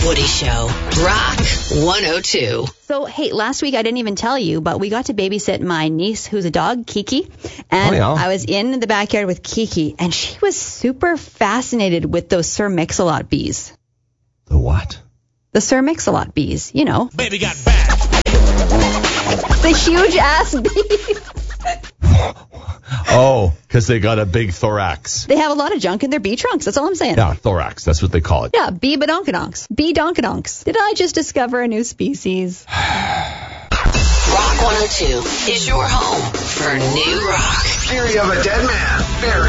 Woody Show. Rock 102. So, hey, last week I didn't even tell you, but we got to babysit my niece who's a dog, Kiki. And I was in the backyard with Kiki, and she was super fascinated with those Sir Mix-a-Lot bees. The what? The Sir Mix-a-Lot bees, you know. Baby got back. The huge-ass bees. Oh, because they got a big thorax. They have a lot of junk in their bee trunks. That's all I'm saying. Yeah, thorax. That's what they call it. Yeah, bee badonkadonks. Bee donkadonks. Did I just discover a new species? Rock 102 is your home for new rock. Theory of a Dead Man. Very